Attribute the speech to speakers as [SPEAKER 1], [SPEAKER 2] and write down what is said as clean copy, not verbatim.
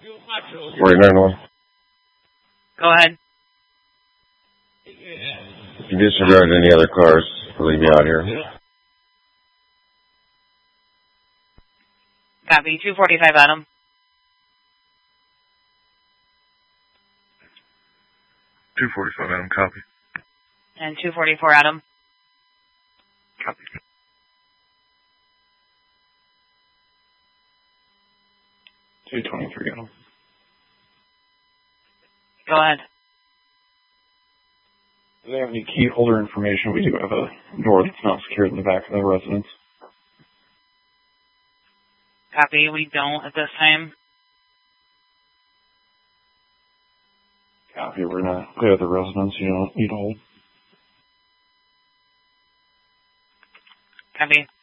[SPEAKER 1] 49-1.
[SPEAKER 2] Go ahead.
[SPEAKER 1] If you disregard any other cars, leave me out here.
[SPEAKER 2] Copy. 245 Adam.
[SPEAKER 3] 245 Adam, copy.
[SPEAKER 2] And 244 Adam.
[SPEAKER 3] Copy. 223 Adam.
[SPEAKER 2] Go ahead.
[SPEAKER 3] Do they have any key holder information? We do have a door that's not secured in the back of the residence.
[SPEAKER 2] Copy. We don't at this time.
[SPEAKER 3] Copy. We're gonna clear the residence. You don't need to hold.
[SPEAKER 2] Copy.